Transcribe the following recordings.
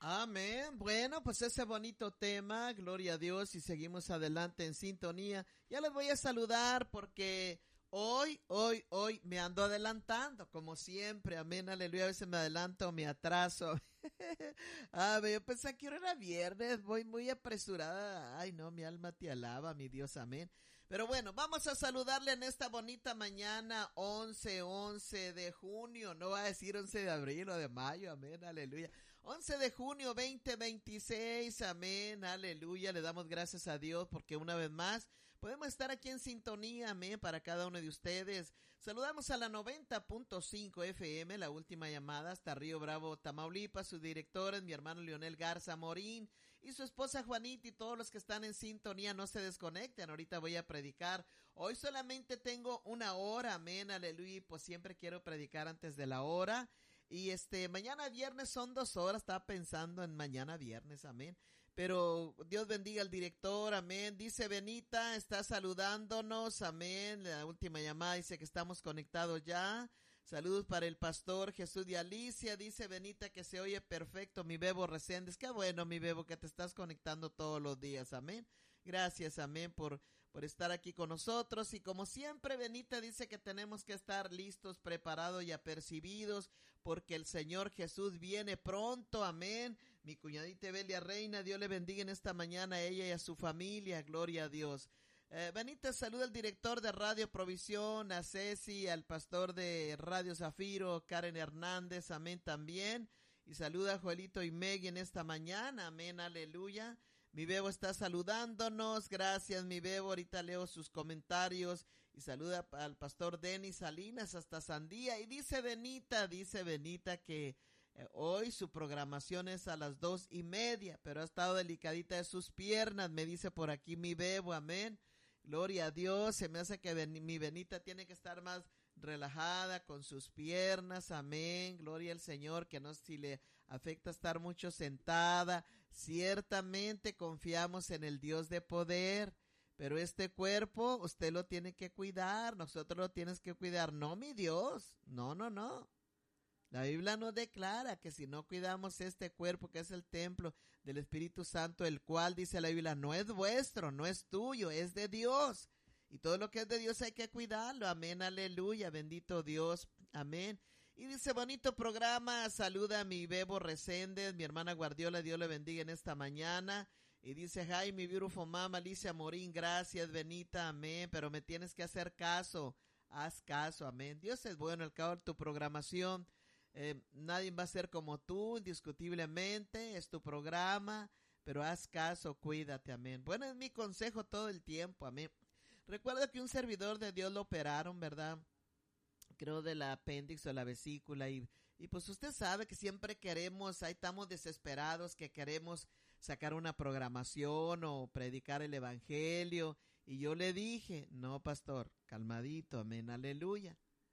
Amén. Bueno, pues ese bonito tema, gloria a Dios, y seguimos adelante en sintonía. Ya les voy a saludar porque hoy me ando adelantando, como siempre, amén, aleluya. A veces me adelanto, me atraso. Yo pensé que era viernes, voy muy apresurada. Ay, no, mi alma te alaba, mi Dios, amén. Pero bueno, vamos a saludarle en esta bonita mañana, 11 de junio, no va a decir 11 de abril o de mayo, amén, aleluya. 11 de junio 2026, amén, aleluya. Le damos gracias a Dios porque una vez más podemos estar aquí en sintonía, amén, para cada uno de ustedes. Saludamos a la 90.5 FM, la última llamada hasta Río Bravo, Tamaulipas. Su director es mi hermano Leonel Garza Morín y su esposa Juanita, y todos los que están en sintonía. No se desconecten, ahorita voy a predicar. Hoy solamente tengo una hora, amén, aleluya, y pues siempre quiero predicar antes de la hora. Y mañana viernes son 2 horas, estaba pensando en mañana viernes, amén. Pero Dios bendiga al director, amén. Dice Benita, está saludándonos, amén. La última llamada dice que estamos conectados ya. Saludos para el pastor Jesús de Alicia. Dice Benita que se oye perfecto, mi Bebo Reséndez. Qué bueno, mi Bebo, que te estás conectando todos los días, amén. Gracias, amén, por estar aquí con nosotros. Y como siempre, Benita dice que tenemos que estar listos, preparados y apercibidos, porque el Señor Jesús viene pronto, amén. Mi cuñadita Belia Reina, Dios le bendiga en esta mañana a ella y a su familia, gloria a Dios. Benita saluda al director de Radio Provisión, a Ceci, al pastor de Radio Zafiro, Karen Hernández, amén también. Y saluda a Joelito y Meggy en esta mañana, amén, aleluya. Mi Bebo está saludándonos, gracias mi Bebo, ahorita leo sus comentarios. Y saluda al pastor Denis Salinas hasta Sandía. Y dice Benita que hoy su programación es a las 2:30, pero ha estado delicadita de sus piernas, me dice por aquí mi Bebo, amén. Gloria a Dios, se me hace que mi Benita tiene que estar más relajada con sus piernas, amén, gloria al Señor, que no si le afecta estar mucho sentada. Ciertamente confiamos en el Dios de poder, pero este cuerpo usted lo tiene que cuidar, nosotros lo tienes que cuidar, no mi Dios, no. La Biblia nos declara que si no cuidamos este cuerpo que es el templo del Espíritu Santo, el cual, dice la Biblia, no es vuestro, no es tuyo, es de Dios. Y todo lo que es de Dios hay que cuidarlo, amén, aleluya, bendito Dios, amén. Y dice, bonito programa, saluda a mi Bebo Reséndez, mi hermana Guardiola, Dios le bendiga en esta mañana. Y dice, hi, mi beautiful mama, Alicia Morín, gracias, Benita, amén, pero me tienes que hacer caso, haz caso, amén. Dios es bueno, al cabo de tu programación. Nadie va a ser como tú, indiscutiblemente, es tu programa, pero haz caso, cuídate, amén. Bueno, es mi consejo todo el tiempo, amén. Recuerda que un servidor de Dios lo operaron, ¿verdad? Creo del apéndice o la vesícula y pues usted sabe que siempre queremos, ahí estamos desesperados, que queremos sacar una programación o predicar el evangelio. Y yo le dije, no pastor, calmadito, amén, aleluya.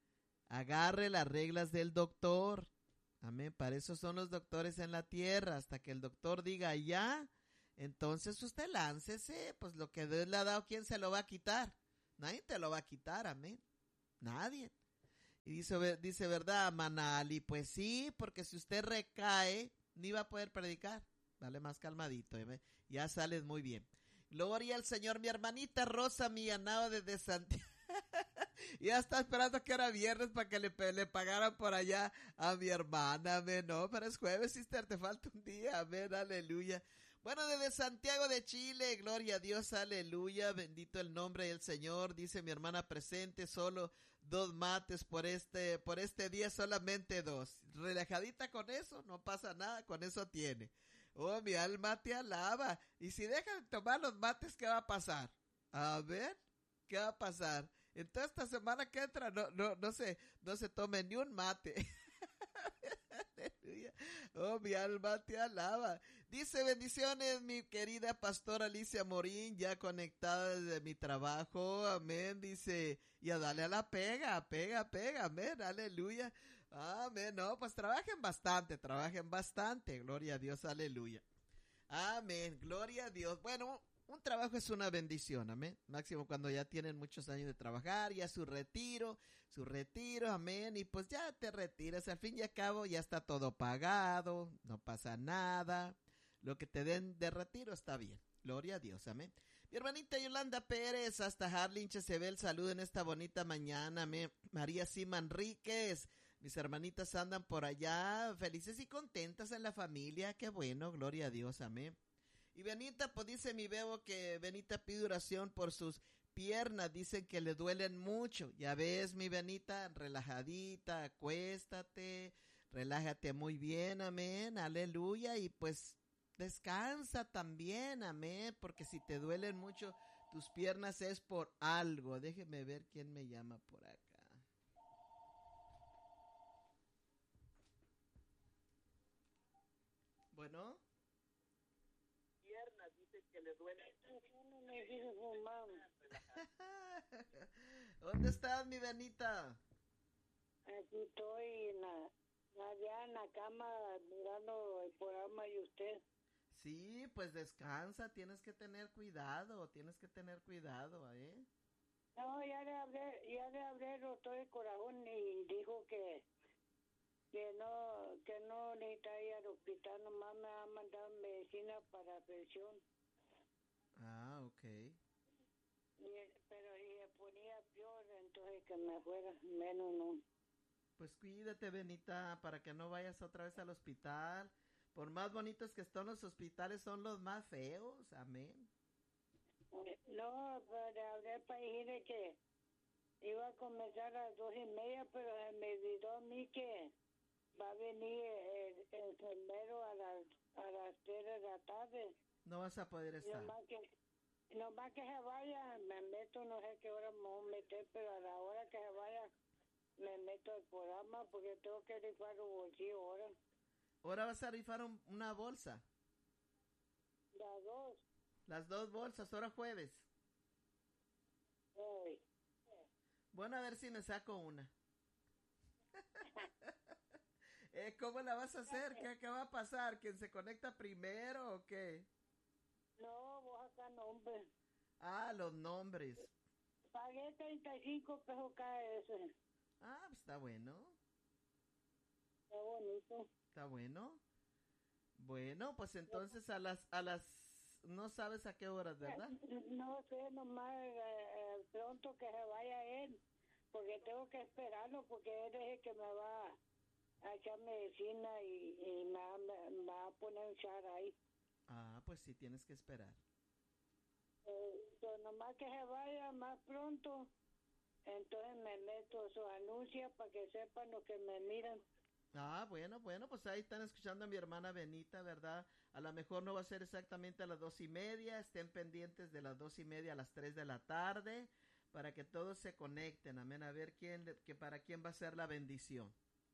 Agarre las reglas del doctor, amén, para eso son los doctores en la tierra, hasta que el doctor diga ya, entonces usted láncese, pues lo que Dios le ha dado, ¿quién se lo va a quitar? Nadie te lo va a quitar, amén, nadie. Y dice verdad, Manali, pues sí, porque si usted recae, ni va a poder predicar, dale más calmadito, ya sales muy bien. Gloria al Señor, mi hermanita Rosa Millanao desde Santiago. Ya está esperando que era viernes para que le pagaran por allá a mi hermana, amén. No, pero es jueves, sister, te falta un día, amén, aleluya. Bueno, desde Santiago de Chile, gloria a Dios, aleluya, bendito el nombre del Señor. Dice mi hermana presente, solo 2 mates por este día, solamente 2. Relajadita con eso, no pasa nada, con eso tiene. Oh, mi alma te alaba. Y si dejan de tomar los mates, ¿qué va a pasar? A ver, ¿qué va a pasar? Entonces esta semana que entra no se tome ni un mate. Aleluya. Oh, mi alma te alaba. Dice, bendiciones, mi querida pastora Alicia Morín, ya conectada desde mi trabajo, amén. Dice, y a darle a la pega, amén, aleluya. Amén, no, pues trabajen bastante, gloria a Dios, aleluya. Amén, gloria a Dios. Bueno, un trabajo es una bendición, amén. Máximo cuando ya tienen muchos años de trabajar, ya su retiro, amén. Y pues ya te retiras, al fin y al cabo ya está todo pagado, no pasa nada. Lo que te den de retiro está bien. Gloria a Dios, amén. Mi hermanita Yolanda Pérez, hasta Harlingen Chesebel, saludo en esta bonita mañana, amén. María Sima Enríquez, mis hermanitas andan por allá, felices y contentas en la familia, qué bueno, gloria a Dios, amén. Y Benita, pues dice mi bebo que Benita pide oración por sus piernas, dicen que le duelen mucho. Ya ves, mi Benita, relajadita, acuéstate, relájate muy bien, amén, aleluya, y pues descansa también, amén, porque si te duelen mucho tus piernas es por algo. Déjeme ver quién me llama por acá. Bueno. Piernas, dice que le duelen. ¿Dónde estás, mi Benita? Aquí estoy allá en la cama mirando el programa y usted. Sí, pues descansa, tienes que tener cuidado, ¿eh? No, ya le hablé al doctor de corazón y dijo que no necesita ir al hospital, nomás me ha mandado medicina para presión. Ah, ok. Pero y me ponía peor, entonces que me fuera, menos no. Pues cuídate, Benita, para que no vayas otra vez al hospital. Por más bonitos que están los hospitales, son los más feos, amén. No, pero le hablé para decirle que iba a comenzar a las 2:30, pero se me olvidó a mí que va a venir el enfermero a las 3 de la tarde. No vas a poder estar. Nomás que se vaya, me meto, no sé qué hora me voy a meter, pero a la hora que se vaya, me meto al programa porque tengo que rifar los bolsillos ahora. Ahora vas a rifar una bolsa. Las dos. Las dos bolsas, ahora jueves. Hey. Bueno, a ver si me saco una. ¿Cómo la vas a hacer? ¿Qué va a pasar? ¿Quién se conecta primero o qué? No, vos acá nombre. Ah, los nombres. Pagué 35 pesos cada ese. Ah, pues está bueno. Está bonito. Está bueno. Bueno, pues entonces a las no sabes a qué horas, ¿verdad? No sé, nomás pronto que se vaya él, porque tengo que esperarlo, porque él es el que me va a echar medicina y me va a poner un char ahí. Ah, pues sí, tienes que esperar. Pero nomás que se vaya más pronto, entonces me meto su anuncia para que sepan los que me miran. Ah, bueno, pues ahí están escuchando a mi hermana Benita, ¿verdad? A lo mejor no va a ser exactamente a las 2:30, estén pendientes de las 2:30 a las 3 de la tarde, para que todos se conecten, amén, a ver para quién va a ser la bendición.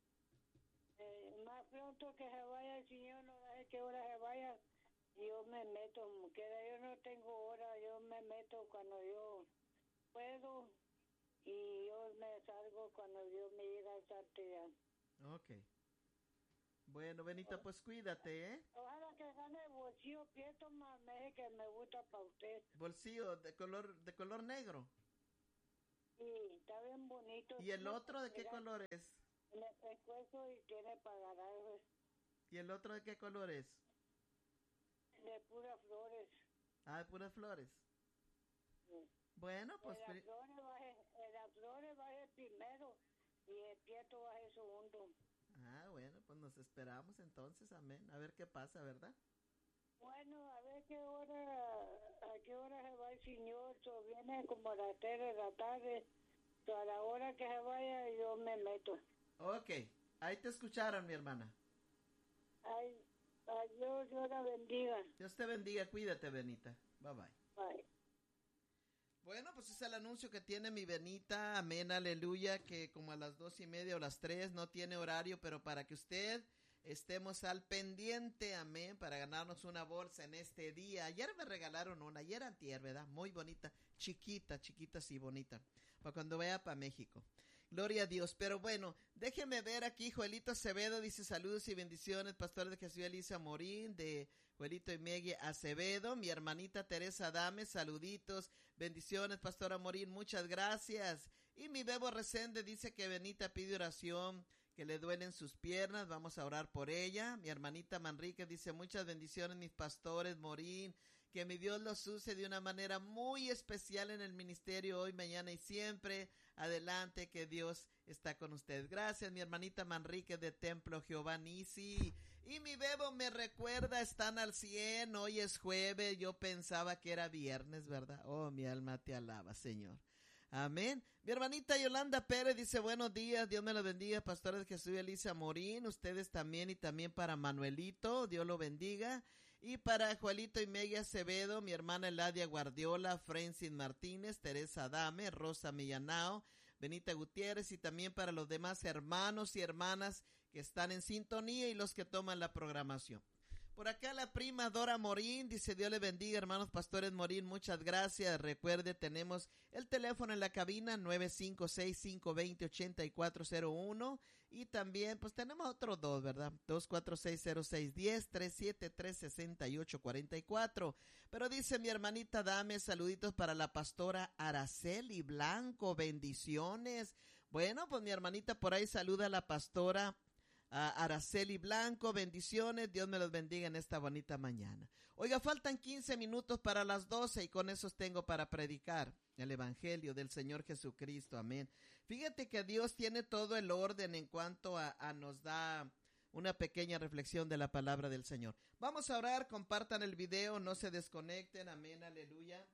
Más pronto que se vaya el señor, no sé qué hora se vaya, yo me meto, yo no tengo hora, yo me meto cuando yo puedo y yo me salgo cuando yo me llega a ya. Ok. Bueno, Benita, pues cuídate, ¿eh? Ojalá que gane el bolsillo prieto, más que me gusta para usted. Bolsillo de color negro. Sí, está bien bonito. ¿Y el otro de qué color es? Me pescuezo y tiene para ganar. ¿Y el otro de qué color es? De puras flores. Ah, de puras flores. Sí. Bueno, pues... las flores baje primero y el prieto baje segundo. Ah, bueno, pues nos esperamos entonces, amén. A ver qué pasa, ¿verdad? Bueno, a ver a qué hora se va el señor. Viene como a las 3 de la tarde. A la hora que se vaya yo me meto. Ok, ahí te escucharon, mi hermana. Ay, Dios la bendiga. Dios te bendiga, cuídate, Benita. Bye bye. Bye. Bueno, pues es el anuncio que tiene mi Benita, amén, aleluya, que como a las 2:30 o las 3 no tiene horario, pero para que usted estemos al pendiente, amén, para ganarnos una bolsa en este día. Ayer me regalaron una, ayer antier, ¿verdad? Muy bonita, chiquita, sí, bonita, para cuando vaya para México. Gloria a Dios. Pero bueno, déjeme ver aquí. Joelito Acevedo dice saludos y bendiciones. Pastor de Jesús Elisa Morín, de Joelito y Megui Acevedo. Mi hermanita Teresa Adame, saluditos, bendiciones, Pastora Morín, muchas gracias. Y mi Bebo Resende dice que Benita pide oración, que le duelen sus piernas. Vamos a orar por ella. Mi hermanita Manrique dice muchas bendiciones, mis pastores Morín. Que mi Dios los use de una manera muy especial en el ministerio hoy, mañana y siempre. Adelante, que Dios está con usted. Gracias, mi hermanita Manrique de Templo Jehová Nisi. Y mi Bebo me recuerda, están al 100, hoy es jueves, yo pensaba que era viernes, ¿verdad? Oh, mi alma te alaba, Señor. Amén. Mi hermanita Yolanda Pérez dice buenos días, Dios me lo bendiga, pastores Jesús y Elisa Morín, ustedes también y también para Manuelito, Dios lo bendiga. Y para Joelito y Megui Acevedo, mi hermana Eladia Guardiola, Francis Martínez, Teresa Adame, Rosa Millanao, Benita Gutiérrez y también para los demás hermanos y hermanas que están en sintonía y los que toman la programación. Por acá la prima Dora Morín dice Dios le bendiga, hermanos pastores Morín, muchas gracias. Recuerde, tenemos el teléfono en la cabina 956-520-8401 y también pues tenemos otros dos, ¿verdad? 246-0610, 373-6844. Pero dice mi hermanita Dame, saluditos para la pastora Araceli Blanco, bendiciones. Bueno, pues mi hermanita por ahí saluda a la pastora Araceli Blanco, bendiciones, Dios me los bendiga en esta bonita mañana. Oiga, faltan 15 minutos para las 12 y con esos tengo para predicar el evangelio del Señor Jesucristo, amén. Fíjate que Dios tiene todo el orden en cuanto a nos da una pequeña reflexión de la palabra del Señor. Vamos a orar, compartan el video, no se desconecten, amén, aleluya.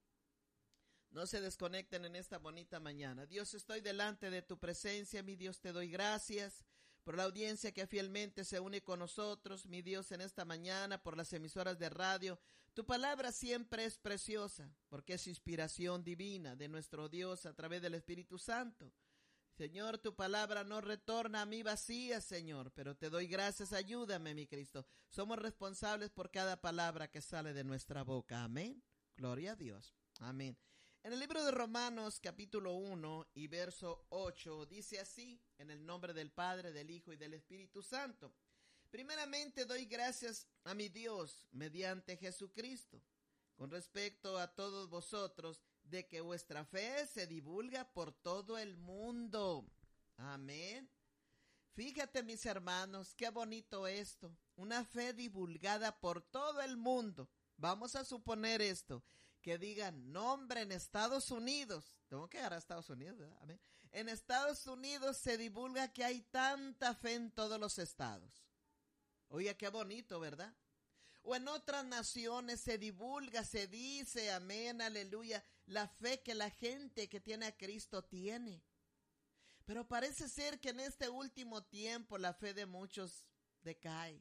No se desconecten en esta bonita mañana. Dios, estoy delante de tu presencia, mi Dios, te doy gracias por la audiencia que fielmente se une con nosotros, mi Dios, en esta mañana, por las emisoras de radio. Tu palabra siempre es preciosa, porque es inspiración divina de nuestro Dios a través del Espíritu Santo. Señor, tu palabra no retorna a mí vacía, Señor, pero te doy gracias, ayúdame, mi Cristo. Somos responsables por cada palabra que sale de nuestra boca, amén. Gloria a Dios, amén. En el libro de Romanos, capítulo 1 y verso 8, dice así, en el nombre del Padre, del Hijo y del Espíritu Santo. Primeramente doy gracias a mi Dios mediante Jesucristo, con respecto a todos vosotros, de que vuestra fe se divulga por todo el mundo. Amén. Fíjate, mis hermanos, qué bonito esto. Una fe divulgada por todo el mundo. Vamos a suponer esto. Que digan, nombre en Estados Unidos, tengo que llegar a Estados Unidos, ¿verdad? Amén. En Estados Unidos se divulga que hay tanta fe en todos los estados. Oiga, qué bonito, ¿verdad? O en otras naciones se divulga, se dice, amén, aleluya, la fe que la gente que tiene a Cristo tiene. Pero parece ser que en este último tiempo la fe de muchos decae.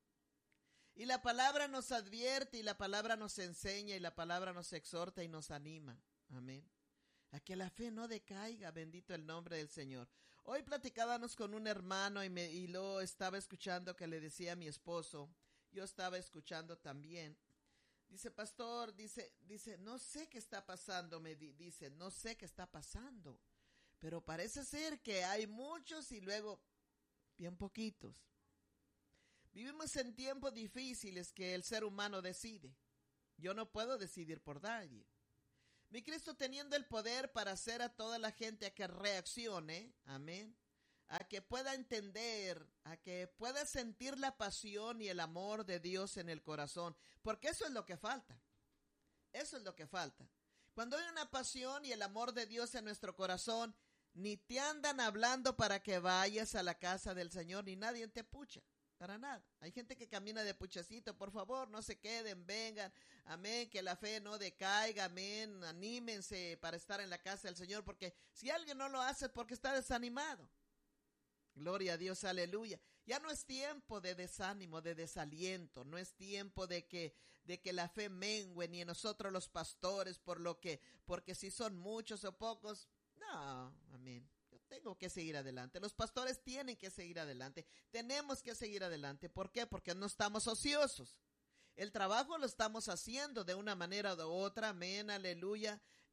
Y la palabra nos advierte y la palabra nos enseña y la palabra nos exhorta y nos anima. Amén. A que la fe no decaiga, bendito el nombre del Señor. Hoy platicábamos con un hermano y lo estaba escuchando que le decía a mi esposo, yo estaba escuchando también. Dice, pastor, dice, no sé qué está pasando, dice, no sé qué está pasando. Pero parece ser que hay muchos y luego bien poquitos. Vivimos en tiempos difíciles que el ser humano decide. Yo no puedo decidir por nadie. Mi Cristo teniendo el poder para hacer a toda la gente a que reaccione, amén, a que pueda entender, a que pueda sentir la pasión y el amor de Dios en el corazón, porque eso es lo que falta. Eso es lo que falta. Cuando hay una pasión y el amor de Dios en nuestro corazón, ni te andan hablando para que vayas a la casa del Señor, ni nadie te pucha. Para nada. Hay gente que camina de puchacito, por favor, no se queden, vengan, amén, que la fe no decaiga, amén, anímense para estar en la casa del Señor, porque si alguien no lo hace es porque está desanimado. Gloria a Dios, aleluya. Ya no es tiempo de desánimo, de desaliento, no es tiempo de que la fe mengue, ni en nosotros los pastores, porque si son muchos o pocos, no, amén. Tengo que seguir adelante. Los pastores tienen que seguir adelante. Tenemos que seguir adelante. ¿Por qué? Porque no estamos ociosos. El trabajo lo estamos haciendo de una manera u otra. Amén, aleluya.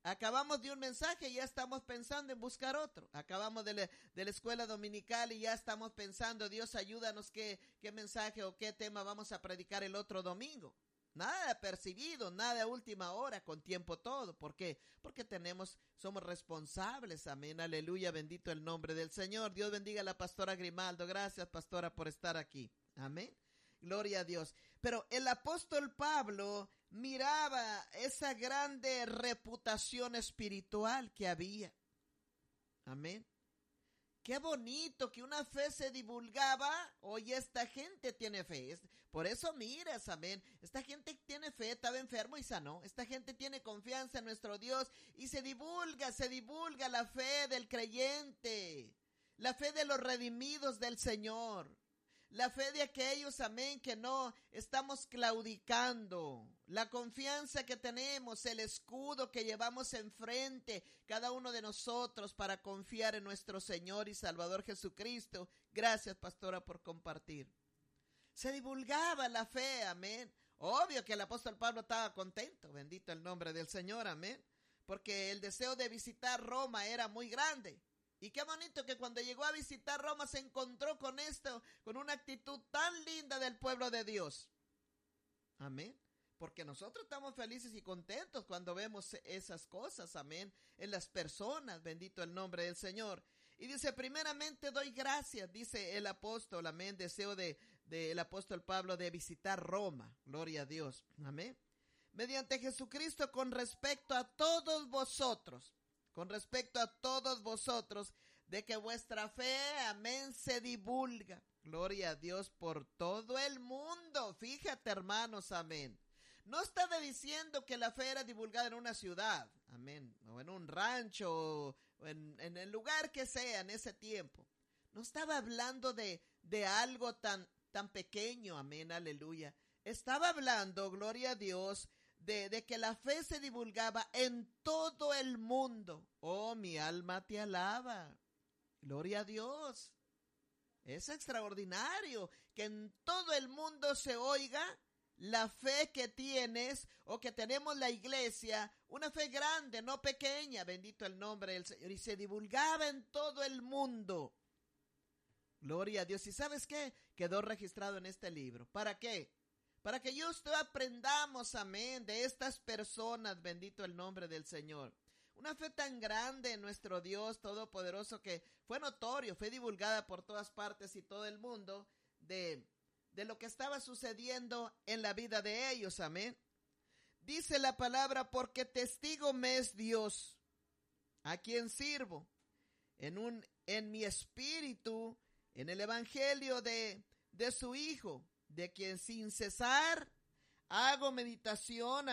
Acabamos de un mensaje y ya estamos pensando en buscar otro. Acabamos de la escuela dominical y ya estamos pensando, Dios ayúdanos, qué mensaje o qué tema vamos a predicar el otro domingo. Nada percibido, nada a última hora, con tiempo todo. ¿Por qué? Porque somos responsables. Amén, aleluya, bendito el nombre del Señor. Dios bendiga a la pastora Grimaldo. Gracias, pastora, por estar aquí. Amén. Gloria a Dios. Pero el apóstol Pablo miraba esa grande reputación espiritual que había. Amén. Qué bonito que una fe se divulgaba. Oye, esta gente tiene fe. Por eso miras, amén. Esta gente tiene fe, estaba enfermo y sanó. Esta gente tiene confianza en nuestro Dios y se divulga la fe del creyente. La fe de los redimidos del Señor. La fe de aquellos, amén, que no estamos claudicando. La confianza que tenemos, el escudo que llevamos enfrente, cada uno de nosotros para confiar en nuestro Señor y Salvador Jesucristo. Gracias, pastora, por compartir. Se divulgaba la fe, amén. Obvio que el apóstol Pablo estaba contento, bendito el nombre del Señor, amén. Porque el deseo de visitar Roma era muy grande. Y qué bonito que cuando llegó a visitar Roma se encontró con esto, con una actitud tan linda del pueblo de Dios. Amén. Porque nosotros estamos felices y contentos cuando vemos esas cosas, amén, en las personas, bendito el nombre del Señor. Y dice, primeramente doy gracias, dice el apóstol, amén, deseo del apóstol Pablo de visitar Roma, gloria a Dios, amén. Mediante Jesucristo con respecto a todos vosotros, de que vuestra fe, amén, se divulga. Gloria a Dios por todo el mundo. Fíjate, hermanos, amén. No estaba diciendo que la fe era divulgada en una ciudad, amén, o en un rancho, o en el lugar que sea en ese tiempo. No estaba hablando de algo tan pequeño, amén, aleluya. Estaba hablando, gloria a Dios, de que la fe se divulgaba en todo el mundo. Oh, mi alma te alaba. Gloria a Dios. Es extraordinario que en todo el mundo se oiga la fe que tienes o que tenemos la iglesia, una fe grande, no pequeña, bendito el nombre del Señor, y se divulgaba en todo el mundo. Gloria a Dios. ¿Y sabes qué? Quedó registrado en este libro. ¿Para qué? Para que yo y usted aprendamos, amén, de estas personas, bendito el nombre del Señor. Una fe tan grande en nuestro Dios Todopoderoso que fue notorio, fue divulgada por todas partes y todo el mundo de lo que estaba sucediendo en la vida de ellos, amén. Dice la palabra, porque testigo me es Dios, a quien sirvo, en mi espíritu, en el evangelio de su Hijo, de quien sin cesar hago mención,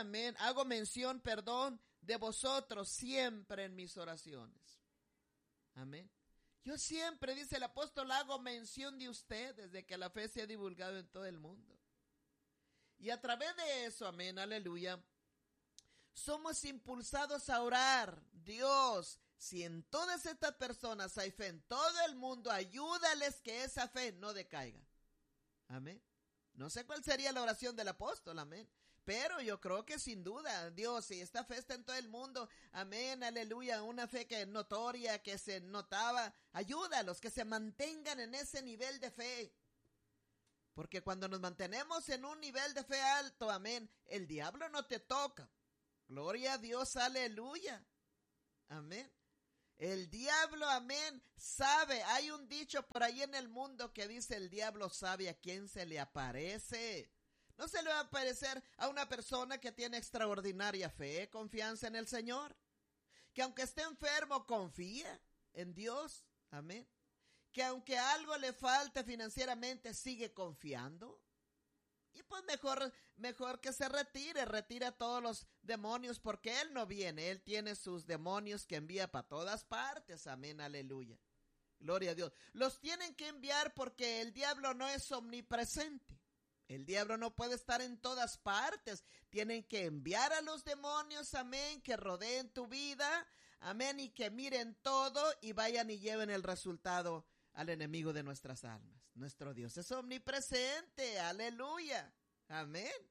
de vosotros siempre en mis oraciones. Amén. Yo siempre, dice el apóstol, hago mención de ustedes, de que la fe se ha divulgado en todo el mundo. Y a través de eso, amén, aleluya, somos impulsados a orar. Dios, si en todas estas personas hay fe en todo el mundo, ayúdales que esa fe no decaiga. Amén. No sé cuál sería la oración del apóstol, amén. Pero yo creo que sin duda, Dios, si esta fe está en todo el mundo, amén, aleluya, una fe que es notoria, que se notaba, ayúdalos, que se mantengan en ese nivel de fe. Porque cuando nos mantenemos en un nivel de fe alto, amén, el diablo no te toca. Gloria a Dios, aleluya. Amén. El diablo, amén, sabe. Hay un dicho por ahí en el mundo que dice: el diablo sabe a quién se le aparece. No se le va a aparecer a una persona que tiene extraordinaria fe, confianza en el Señor. Que aunque esté enfermo, confía en Dios. Amén. Que aunque algo le falte financieramente, sigue confiando. Y pues mejor que se retire todos los demonios, porque él no viene, él tiene sus demonios que envía para todas partes, amén, aleluya, gloria a Dios. Los tienen que enviar porque el diablo no es omnipresente, el diablo no puede estar en todas partes, tienen que enviar a los demonios, amén, que rodeen tu vida, amén, y que miren todo y vayan y lleven el resultado al enemigo de nuestras almas. Nuestro Dios es omnipresente, aleluya, amén.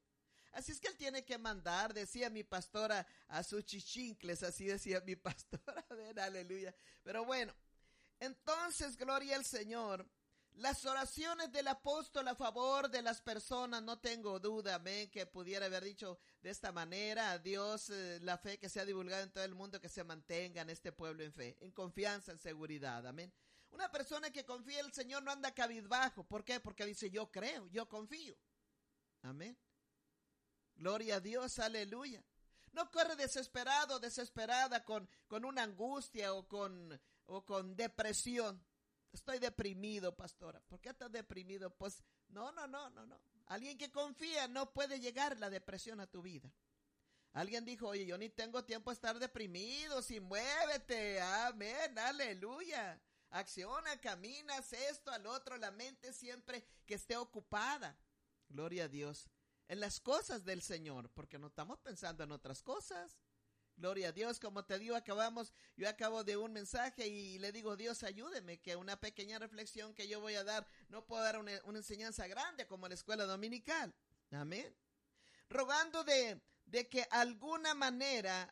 Así es que él tiene que mandar, decía mi pastora, a sus chichincles, así decía mi pastora, ven, aleluya. Pero bueno, entonces, gloria al Señor. Las oraciones del apóstol a favor de las personas, no tengo duda, amén, que pudiera haber dicho de esta manera, a Dios, la fe que se ha divulgado en todo el mundo, que se mantenga en este pueblo en fe, en confianza, en seguridad, amén. Una persona que confía en el Señor no anda cabizbajo. ¿Por qué? Porque dice, yo creo, yo confío. Amén. Gloria a Dios, aleluya. No corre desesperado, desesperada con una angustia o con depresión. Estoy deprimido, pastora. ¿Por qué estás deprimido? Pues no. Alguien que confía no puede llegar la depresión a tu vida. Alguien dijo, oye, yo ni tengo tiempo de estar deprimido, si muévete, amén, aleluya. Acciona, caminas, esto, al otro, la mente siempre que esté ocupada. Gloria a Dios. En las cosas del Señor, porque no estamos pensando en otras cosas. Gloria a Dios, como te digo, yo acabo de un mensaje y le digo, Dios, ayúdeme, que una pequeña reflexión que yo voy a dar, no puedo dar una enseñanza grande como la escuela dominical. Amén. Rogando de que alguna manera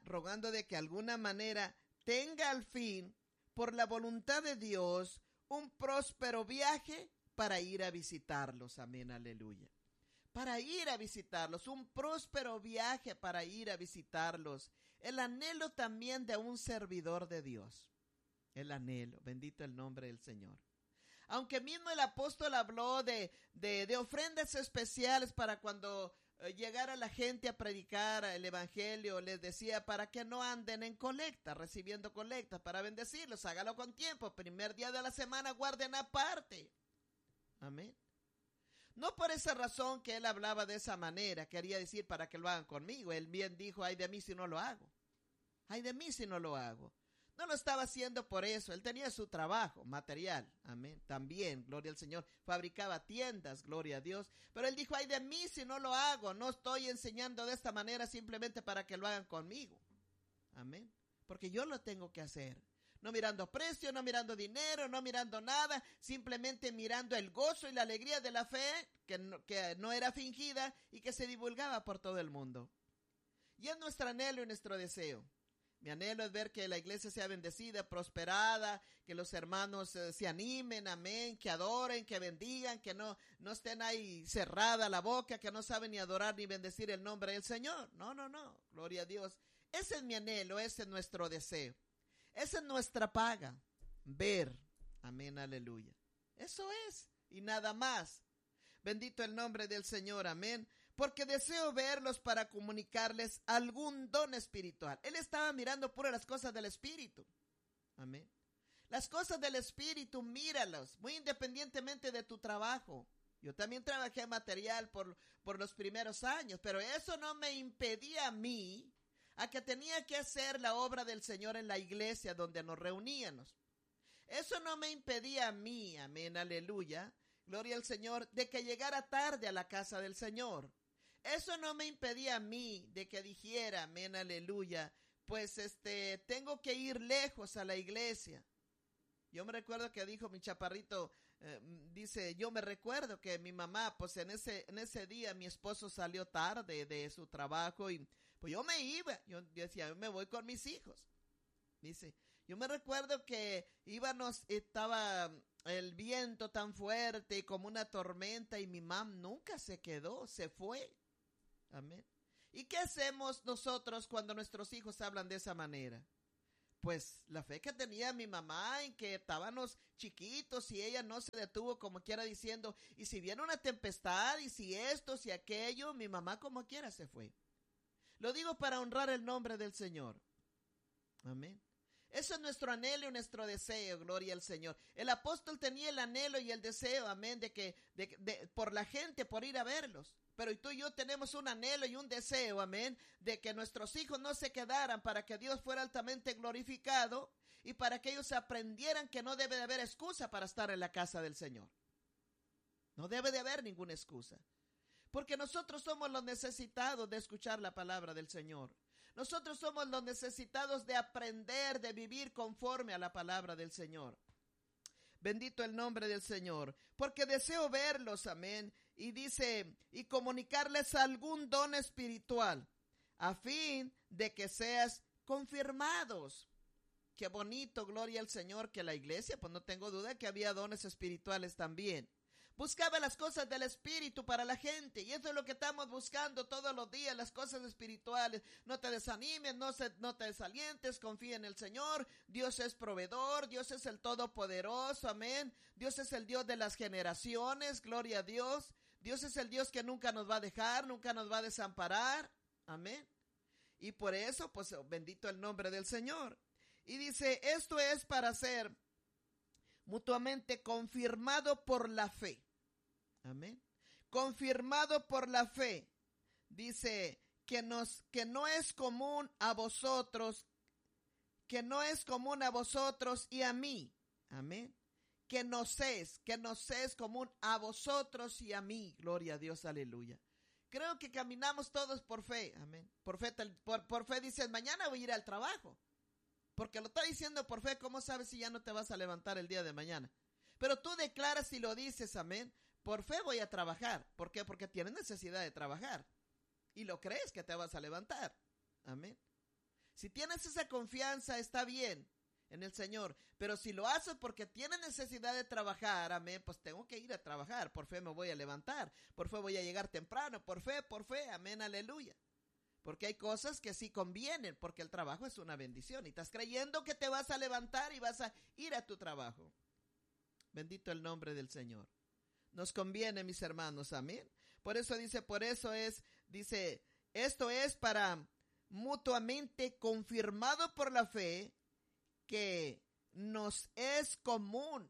tenga al fin, por la voluntad de Dios, un próspero viaje para ir a visitarlos. Amén, aleluya. Para ir a visitarlos, un próspero viaje para ir a visitarlos. El anhelo también de un servidor de Dios. El anhelo, bendito el nombre del Señor. Aunque mismo el apóstol habló de ofrendas especiales para cuando llegara la gente a predicar el evangelio, les decía para que no anden en colecta, recibiendo colectas para bendecirlos, hágalo con tiempo, primer día de la semana guarden aparte. Amén. No por esa razón que él hablaba de esa manera, quería decir para que lo hagan conmigo. Él bien dijo, ay de mí si no lo hago. Ay de mí si no lo hago. No lo estaba haciendo por eso, él tenía su trabajo material, amén, también, gloria al Señor, fabricaba tiendas, gloria a Dios, pero él dijo, ay de mí si no lo hago, no estoy enseñando de esta manera simplemente para que lo hagan conmigo, amén, porque yo lo tengo que hacer, no mirando precio, no mirando dinero, no mirando nada, simplemente mirando el gozo y la alegría de la fe, que no era fingida y que se divulgaba por todo el mundo, y es nuestro anhelo y nuestro deseo. Mi anhelo es ver que la iglesia sea bendecida, prosperada, que los hermanos se animen, amén, que adoren, que bendigan, que no estén ahí cerrada la boca, que no saben ni adorar ni bendecir el nombre del Señor. No, gloria a Dios. Ese es mi anhelo, ese es nuestro deseo. Esa es nuestra paga, ver, amén, aleluya. Eso es, y nada más. Bendito el nombre del Señor, amén. Porque deseo verlos para comunicarles algún don espiritual. Él estaba mirando puras las cosas del Espíritu. Amén. Las cosas del Espíritu, míralos, muy independientemente de tu trabajo. Yo también trabajé material por los primeros años, pero eso no me impedía a mí, a que tenía que hacer la obra del Señor en la iglesia donde nos reuníamos. Eso no me impedía a mí, amén, aleluya, gloria al Señor, de que llegara tarde a la casa del Señor. Eso no me impedía a mí de que dijera, amén, aleluya, pues tengo que ir lejos a la iglesia. Yo me recuerdo que dijo mi chaparrito, dice, yo me recuerdo que mi mamá, pues en ese día mi esposo salió tarde de su trabajo y pues yo me iba, yo decía, yo me voy con mis hijos. Dice, yo me recuerdo que estaba el viento tan fuerte y como una tormenta y mi mamá nunca se quedó, se fue. Amén. ¿Y qué hacemos nosotros cuando nuestros hijos hablan de esa manera? Pues la fe que tenía mi mamá en que estábamos chiquitos y ella no se detuvo como quiera diciendo, y si viene una tempestad y si esto, si aquello, mi mamá como quiera se fue. Lo digo para honrar el nombre del Señor. Amén. Eso es nuestro anhelo y nuestro deseo, gloria al Señor. El apóstol tenía el anhelo y el deseo, amén, por la gente, por ir a verlos. Pero tú y yo tenemos un anhelo y un deseo, amén, de que nuestros hijos no se quedaran para que Dios fuera altamente glorificado y para que ellos aprendieran que no debe de haber excusa para estar en la casa del Señor. No debe de haber ninguna excusa. Porque nosotros somos los necesitados de escuchar la palabra del Señor. Nosotros somos los necesitados de aprender, de vivir conforme a la palabra del Señor. Bendito el nombre del Señor, porque deseo verlos, amén, y dice, y comunicarles algún don espiritual, a fin de que seas confirmados. Qué bonito, gloria al Señor, que la iglesia, pues no tengo duda que había dones espirituales también. Buscaba las cosas del Espíritu para la gente, y eso es lo que estamos buscando todos los días, las cosas espirituales. No te desanimes, no te desalientes, confía en el Señor. Dios es proveedor, Dios es el Todopoderoso, amén. Dios es el Dios de las generaciones, gloria a Dios. Dios es el Dios que nunca nos va a dejar, nunca nos va a desamparar, amén. Y por eso, pues bendito el nombre del Señor. Y dice, esto es para ser mutuamente confirmado por la fe. Amén. Confirmado por la fe. Dice que no es común a vosotros, y a mí. Amén. Que nos es común a vosotros y a mí. Gloria a Dios, aleluya. Creo que caminamos todos por fe. Amén. Por fe dices, mañana voy a ir al trabajo. Porque lo está diciendo por fe, ¿cómo sabes si ya no te vas a levantar el día de mañana? Pero tú declaras y lo dices, amén. Por fe voy a trabajar. ¿Por qué? Porque tienes necesidad de trabajar. Y lo crees que te vas a levantar. Amén. Si tienes esa confianza, está bien en el Señor. Pero si lo haces porque tienes necesidad de trabajar, amén, pues tengo que ir a trabajar. Por fe me voy a levantar. Por fe voy a llegar temprano. Por fe, amén, aleluya. Porque hay cosas que sí convienen, porque el trabajo es una bendición. Y estás creyendo que te vas a levantar y vas a ir a tu trabajo. Bendito el nombre del Señor. Nos conviene, mis hermanos, amén. Por eso dice, esto es para mutuamente confirmado por la fe que nos es común.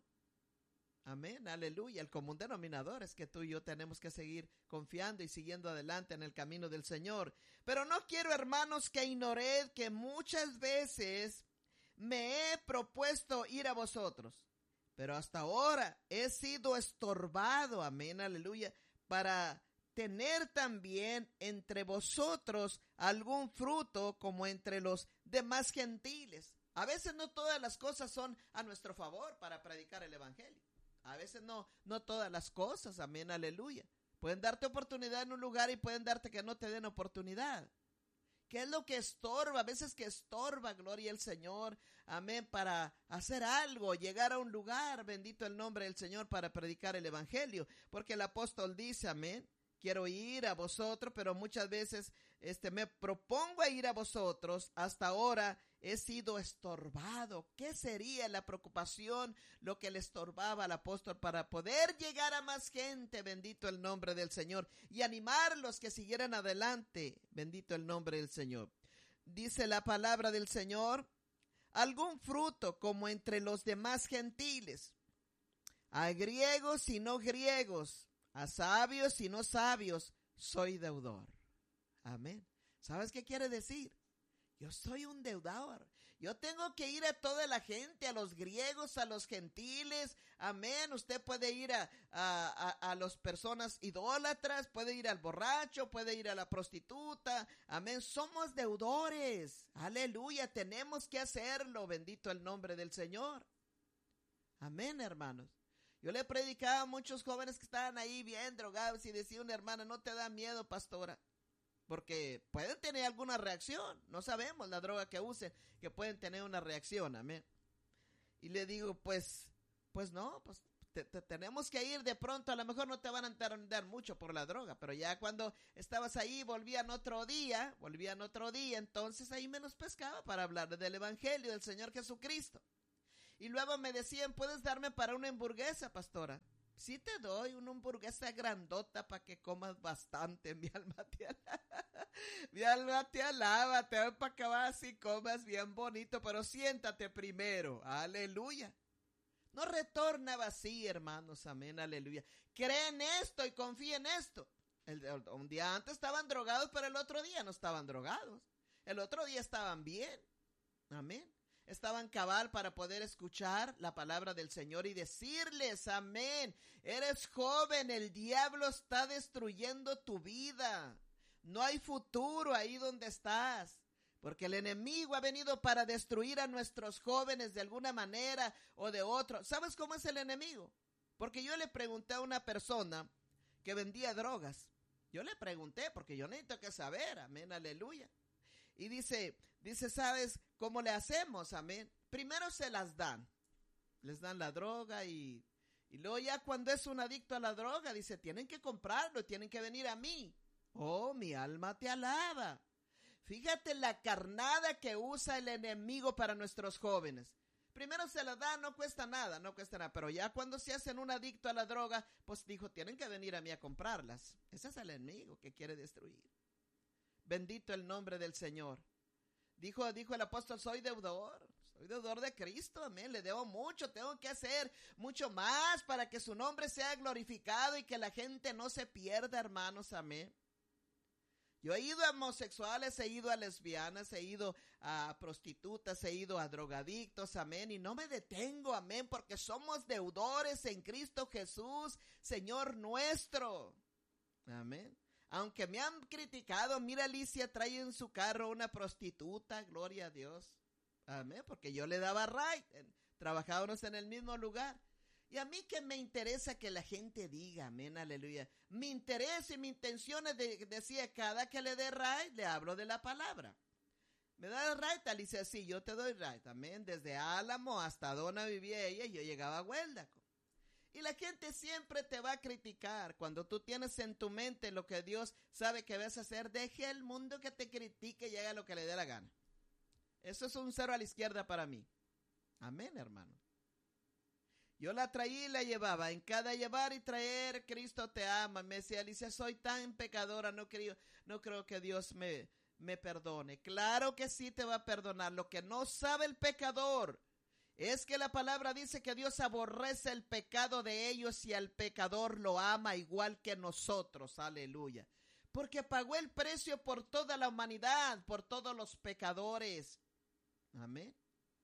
Amén, aleluya. El común denominador es que tú y yo tenemos que seguir confiando y siguiendo adelante en el camino del Señor. Pero no quiero, hermanos, que ignoréis que muchas veces me he propuesto ir a vosotros, pero hasta ahora he sido estorbado, amén, aleluya, para tener también entre vosotros algún fruto como entre los demás gentiles. A veces no todas las cosas son a nuestro favor para predicar el evangelio. A veces no todas las cosas, amén, aleluya. Pueden darte oportunidad en un lugar y pueden darte que no te den oportunidad. ¿Qué es lo que estorba? A veces que estorba, gloria al Señor, amén, para hacer algo, llegar a un lugar, bendito el nombre del Señor, para predicar el evangelio. Porque el apóstol dice, amén, quiero ir a vosotros, pero muchas veces me propongo a ir a vosotros, hasta ahora he sido estorbado. ¿Qué sería la preocupación, lo que le estorbaba al apóstol para poder llegar a más gente? Bendito el nombre del Señor, y animarlos que siguieran adelante. Bendito el nombre del Señor. Dice la palabra del Señor, algún fruto como entre los demás gentiles, a griegos y no griegos, a sabios y no sabios, soy deudor. Amén. ¿Sabes qué quiere decir? Yo soy un deudor. Yo tengo que ir a toda la gente, a los griegos, a los gentiles. Amén. Usted puede ir a las personas idólatras, puede ir al borracho, puede ir a la prostituta. Amén. Somos deudores. Aleluya. Tenemos que hacerlo. Bendito el nombre del Señor. Amén, hermanos. Yo le predicaba a muchos jóvenes que estaban ahí bien drogados y decía una hermana, no te da miedo, pastora, porque pueden tener alguna reacción. No sabemos la droga que usen, que pueden tener una reacción, amén. Y le digo, pues no, pues tenemos que ir de pronto. A lo mejor no te van a entender mucho por la droga, pero ya cuando estabas ahí, volvían otro día, entonces ahí me los pescaba para hablar del evangelio del Señor Jesucristo. Y luego me decían, ¿puedes darme para una hamburguesa, pastora? Sí te doy una hamburguesa grandota para que comas bastante. Mi alma te alaba, te doy para que vas y comas bien bonito, pero siéntate primero. Aleluya. No retorna así, hermanos, amén, aleluya. Cree en esto y confía en esto. Un día antes estaban drogados, pero el otro día no estaban drogados. El otro día estaban bien, amén. Estaban cabal para poder escuchar la palabra del Señor y decirles, amén, eres joven, el diablo está destruyendo tu vida. No hay futuro ahí donde estás, porque el enemigo ha venido para destruir a nuestros jóvenes de alguna manera o de otra. ¿Sabes cómo es el enemigo? Porque yo le pregunté a una persona que vendía drogas. Yo le pregunté, porque yo necesito que saber, amén, aleluya. Y dice, ¿sabes cómo le hacemos? Amén. Primero se las dan. Les dan la droga y luego ya cuando es un adicto a la droga, dice, tienen que comprarlo, tienen que venir a mí. Oh, mi alma te alaba. Fíjate la carnada que usa el enemigo para nuestros jóvenes. Primero se la da, no cuesta nada, pero ya cuando se hacen un adicto a la droga, pues dijo, tienen que venir a mí a comprarlas. Ese es el enemigo que quiere destruir. Bendito el nombre del Señor. Dijo el apóstol, soy deudor de Cristo, amén, le debo mucho, tengo que hacer mucho más para que su nombre sea glorificado y que la gente no se pierda, hermanos, amén. Yo he ido a homosexuales, he ido a lesbianas, he ido a prostitutas, he ido a drogadictos, amén, y no me detengo, amén, porque somos deudores en Cristo Jesús, Señor nuestro, amén. Aunque me han criticado, mira, Alicia trae en su carro una prostituta, gloria a Dios, amén, porque yo le daba ride, trabajábamos en el mismo lugar. Y a mí que me interesa que la gente diga, amén, aleluya. Mi interés y mi intención es decía, cada que le dé ride, le hablo de la palabra. ¿Me da ride? Alicia, sí, yo te doy ride, amén. Desde Álamo hasta Dona vivía ella y yo llegaba a Hueldaco. Y la gente siempre te va a criticar. Cuando tú tienes en tu mente lo que Dios sabe que vas a hacer, deje al mundo que te critique y haga lo que le dé la gana. Eso es un cero a la izquierda para mí. Amén, hermano. Yo la traía y la llevaba. En cada llevar y traer, Cristo te ama. Me decía, Alicia, soy tan pecadora, no creo que Dios me perdone. Claro que sí te va a perdonar. Lo que no sabe el pecador es que la palabra dice que Dios aborrece el pecado de ellos y al pecador lo ama igual que nosotros. Aleluya. Porque pagó el precio por toda la humanidad, por todos los pecadores. Amén.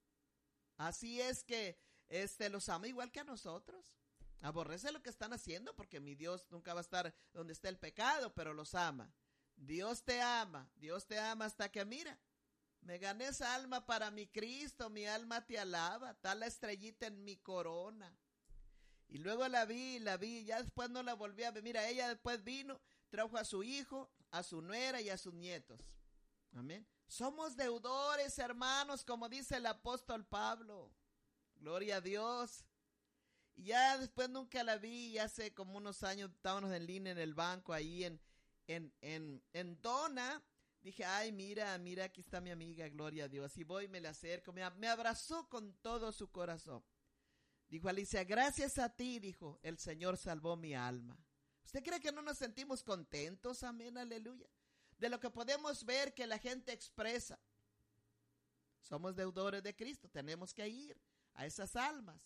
Así es que los ama igual que a nosotros. Aborrece lo que están haciendo porque mi Dios nunca va a estar donde está el pecado, pero los ama. Dios te ama hasta que mira, me gané esa alma para mi Cristo, mi alma te alaba, está la estrellita en mi corona. Y luego la vi, ya después no la volví a ver. Mira, ella después vino, trajo a su hijo, a su nuera y a sus nietos. Amén. Somos deudores, hermanos, como dice el apóstol Pablo. Gloria a Dios. Y ya después nunca la vi, ya hace como unos años estábamos en línea en el banco ahí en Dona. Dije, ay, mira, aquí está mi amiga, gloria a Dios. Y voy, me le acerco, me abrazó con todo su corazón. Dijo, Alicia, gracias a ti, dijo, el Señor salvó mi alma. ¿Usted cree que no nos sentimos contentos? Amén, aleluya. De lo que podemos ver que la gente expresa. Somos deudores de Cristo, tenemos que ir a esas almas.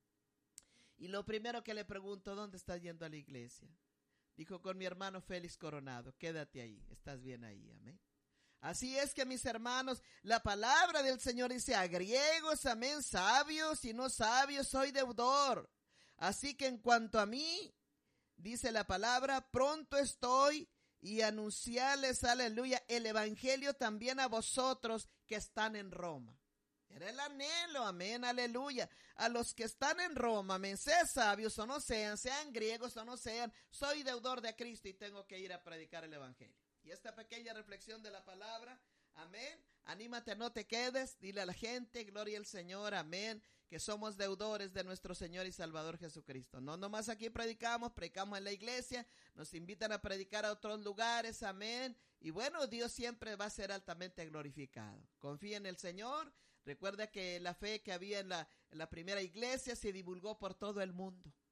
Y lo primero que le pregunto, ¿dónde estás yendo a la iglesia? Dijo, con mi hermano Félix Coronado, quédate ahí, estás bien ahí, amén. Así es que mis hermanos, la palabra del Señor dice, a griegos, amén, sabios y no sabios, soy deudor. Así que en cuanto a mí, dice la palabra, pronto estoy y anunciarles, aleluya, el evangelio también a vosotros que están en Roma. Era el anhelo, amén, aleluya. A los que están en Roma, amén, sean sabios o no sean griegos o no sean, soy deudor de Cristo y tengo que ir a predicar el evangelio. Y esta pequeña reflexión de la palabra, amén, anímate, no te quedes, dile a la gente, gloria al Señor, amén, que somos deudores de nuestro Señor y Salvador Jesucristo. No nomás aquí predicamos en la iglesia, nos invitan a predicar a otros lugares, amén, y bueno, Dios siempre va a ser altamente glorificado. Confía en el Señor. Recuerda que la fe que había en la primera iglesia se divulgó por todo el mundo.